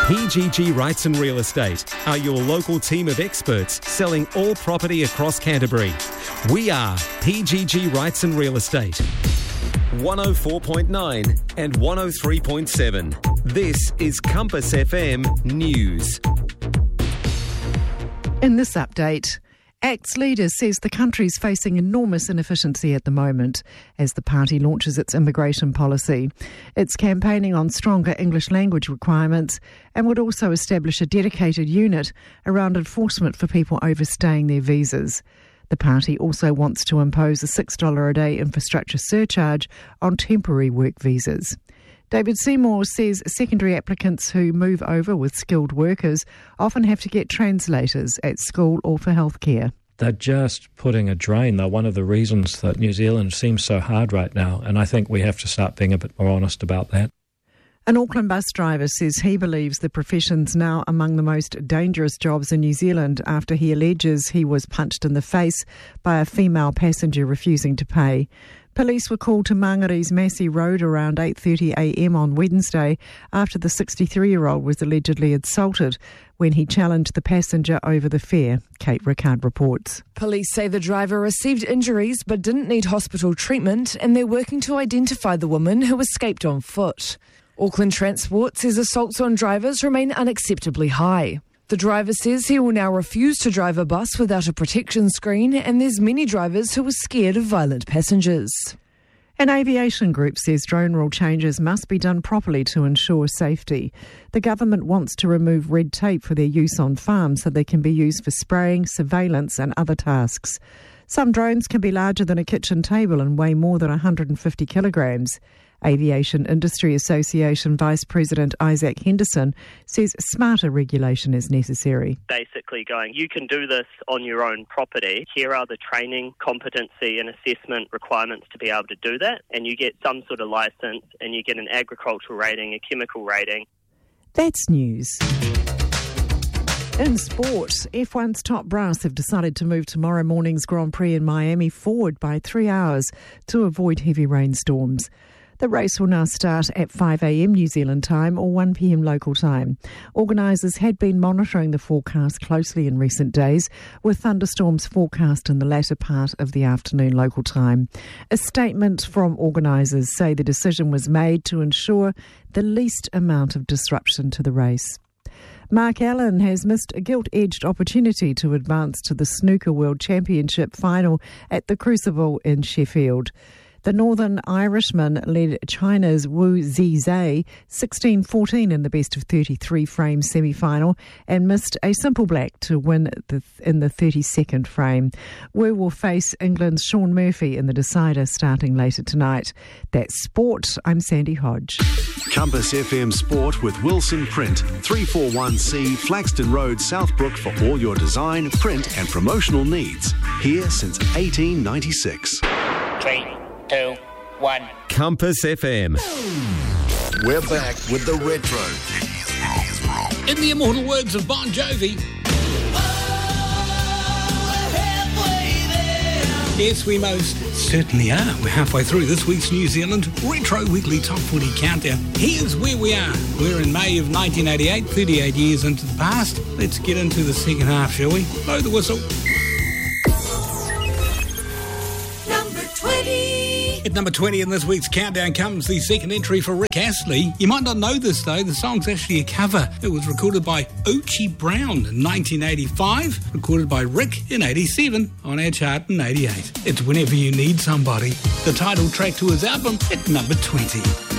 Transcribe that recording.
PGG Rights and Real Estate are your local team of experts selling all property across Canterbury. We are PGG Rights and Real Estate. 104.9 and 103.7. This is Compass FM News. In this update, ACT's leader says the country's facing enormous inefficiency at the moment as the party launches its immigration policy. It's campaigning on stronger English language requirements and would also establish a dedicated unit around enforcement for people overstaying their visas. The party also wants to impose a $6 a day infrastructure surcharge on temporary work visas. David Seymour says secondary applicants who move over with skilled workers often have to get translators at school or for healthcare. They're just putting a drain. They're one of the reasons that New Zealand seems so hard right now, and I think we have to start being a bit more honest about that. An Auckland bus driver says he believes the profession's now among the most dangerous jobs in New Zealand after he alleges he was punched in the face by a female passenger refusing to pay. Police were called to Mangari's Massey Road around 8:30am on Wednesday after the 63-year-old was allegedly assaulted when he challenged the passenger over the fare. Kate Rickard reports. Police say the driver received injuries but didn't need hospital treatment, and they're working to identify the woman who escaped on foot. Auckland Transport says assaults on drivers remain unacceptably high. The driver says he will now refuse to drive a bus without a protection screen, and there's many drivers who are scared of violent passengers. An aviation group says drone rule changes must be done properly to ensure safety. The government wants to remove red tape for their use on farms so they can be used for spraying, surveillance and other tasks. Some drones can be larger than a kitchen table and weigh more than 150 kilograms. Aviation Industry Association Vice President Isaac Henderson says smarter regulation is necessary. Basically going, you can do this on your own property. Here are the training, competency and assessment requirements to be able to do that. And you get some sort of licence and you get an agricultural rating, a chemical rating. That's news. In sport, F1's top brass have decided to move tomorrow morning's Grand Prix in Miami forward by 3 hours to avoid heavy rainstorms. The race will now start at 5am New Zealand time or 1pm local time. Organisers had been monitoring the forecast closely in recent days, with thunderstorms forecast in the latter part of the afternoon local time. A statement from organisers say the decision was made to ensure the least amount of disruption to the race. Mark Allen has missed a gilt-edged opportunity to advance to the Snooker World Championship final at the Crucible in Sheffield. The Northern Irishman led China's Wu Zizai 16-14 in the best-of-33 frame semi-final and missed a simple black to win in the 32nd frame. Wu will face England's Shaun Murphy in the decider starting later tonight. That's sport. I'm Sandy Hodge. Compass FM Sport with Wilson Print, 341C Flaxton Road, Southbrook for all your design, print and promotional needs. Here since 1896. 3, 2, 1. Compass FM. We're back with the retro. In the immortal words of Bon Jovi. Yes, we most certainly are. We're halfway through this week's New Zealand Retro Weekly Top 40 Countdown. Here's where we are. We're in May of 1988, 38 years into the past. Let's get into the second half, shall we? Blow the whistle. At number 20 in this week's countdown comes the second entry for Rick Astley. You might not know this though, the song's actually a cover. It was recorded by Ochi Brown in 1985, recorded by Rick in 87, on our chart in 88. It's Whenever You Need Somebody, the title track to his album at number 20.